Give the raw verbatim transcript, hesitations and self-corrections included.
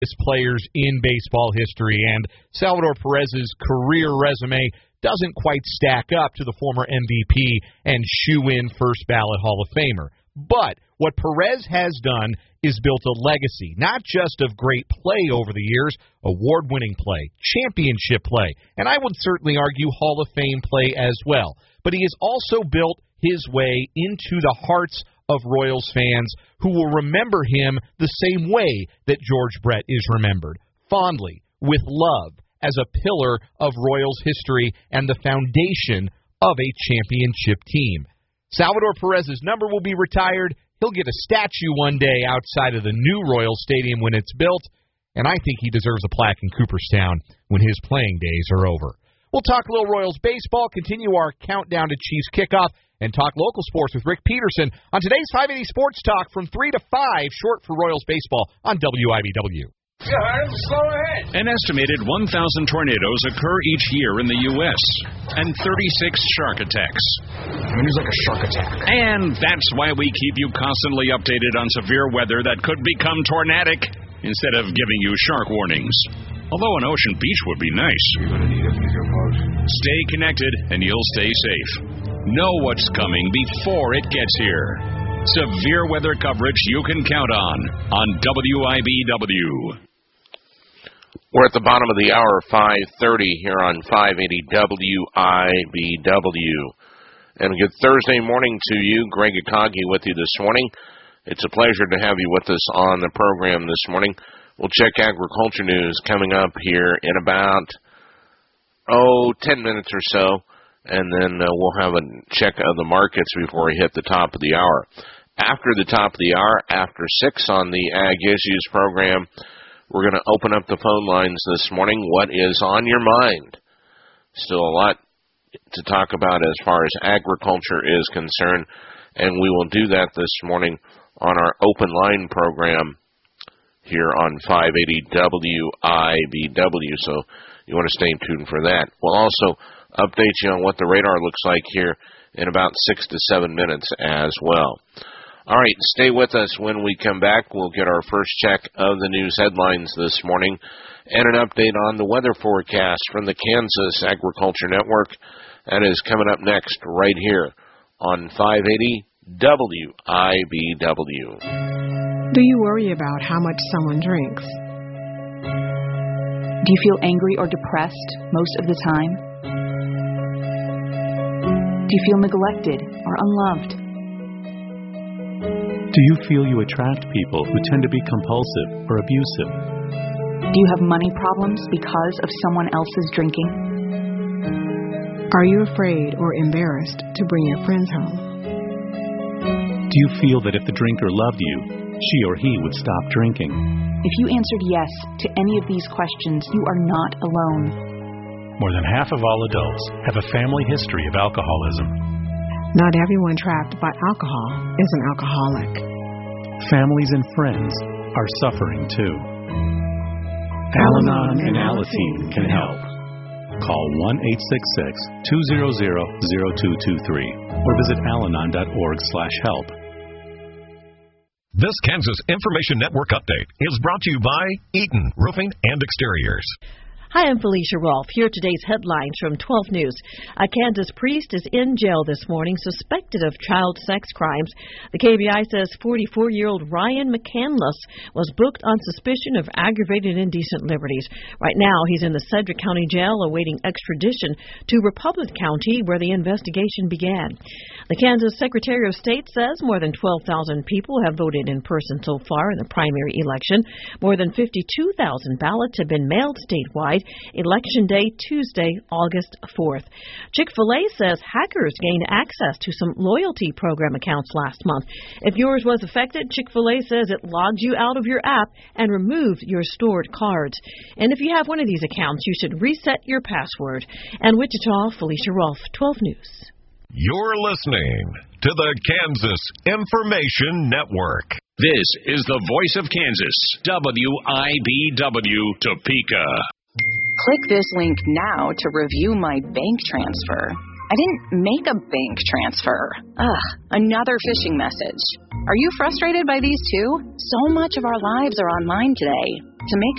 players in baseball history, and Salvador Perez's career resume doesn't quite stack up to the former M V P and shoe-in first-ballot Hall of Famer. But what Perez has done is built a legacy, not just of great play over the years, award-winning play, championship play, and I would certainly argue Hall of Fame play as well. But he has also built his way into the hearts of Royals fans who will remember him the same way that George Brett is remembered, fondly, with love, as a pillar of Royals history and the foundation of a championship team. Salvador Perez's number will be retired. He'll get a statue one day outside of the new Royals Stadium when it's built, and I think he deserves a plaque in Cooperstown when his playing days are over. We'll talk a little Royals baseball, continue our countdown to Chiefs kickoff, and talk local sports with Rick Peterson on today's five eighty Sports Talk from three to five, short for Royals baseball on W I B W. You heard him. Slow ahead. An estimated one thousand tornadoes occur each year in the U S and thirty-six shark attacks. I mean, it's like a shark attack. And that's why we keep you constantly updated on severe weather that could become tornadic instead of giving you shark warnings. Although an ocean beach would be nice. You're going to need a bigger boat. Stay connected and you'll stay safe. Know what's coming before it gets here. Severe weather coverage you can count on on W I B W. We're at the bottom of the hour, five thirty, here on five eighty W I B W. And a good Thursday morning to you. Greg Akagi with you this morning. It's a pleasure to have you with us on the program this morning. We'll check agriculture news coming up here in about, oh, ten minutes or so. And then uh, we'll have a check of the markets before we hit the top of the hour. After the top of the hour, after six on the Ag Issues program, we're going to open up the phone lines this morning. What is on your mind? Still a lot to talk about as far as agriculture is concerned, and we will do that this morning on our open line program here on five eighty W I B W, so you want to stay tuned for that. We'll also update you on what the radar looks like here in about six to seven minutes as well. All right, stay with us. When we come back, we'll get our first check of the news headlines this morning and an update on the weather forecast from the Kansas Agriculture Network. That is coming up next right here on five eighty W I B W. Do you worry about how much someone drinks? Do you feel angry or depressed most of the time? Do you feel neglected or unloved? Do you feel you attract people who tend to be compulsive or abusive? Do you have money problems because of someone else's drinking? Are you afraid or embarrassed to bring your friends home? Do you feel that if the drinker loved you, she or he would stop drinking? If you answered yes to any of these questions, you are not alone. More than half of all adults have a family history of alcoholism. Not everyone trapped by alcohol is an alcoholic. Families and friends are suffering too. Al-Anon and Alateen can help. Call one eight six six, two zero zero, zero two two three or visit alanon dot org slash help. This Kansas Information Network update is brought to you by Eaton Roofing and Exteriors. Hi, I'm Felicia Rolfe. Here are today's headlines from twelve News. A Kansas priest is in jail this morning, suspected of child sex crimes. The K B I says forty-four-year-old Ryan McCandless was booked on suspicion of aggravated indecent liberties. Right now, he's in the Sedgwick County Jail awaiting extradition to Republic County, where the investigation began. The Kansas Secretary of State says more than twelve thousand people have voted in person so far in the primary election. More than fifty-two thousand ballots have been mailed statewide. Election Day, Tuesday, August fourth. Chick-fil-A says hackers gained access to some loyalty program accounts last month. If yours was affected, Chick-fil-A says it logged you out of your app and removed your stored cards. And if you have one of these accounts, you should reset your password. And Wichita, Felicia Rolfe, twelve News. You're listening to the Kansas Information Network. This is the voice of Kansas, W I B W, Topeka. Click this link now to review my bank transfer. I didn't make a bank transfer. Ugh, another phishing message. Are you frustrated by these too? So much of our lives are online today. To make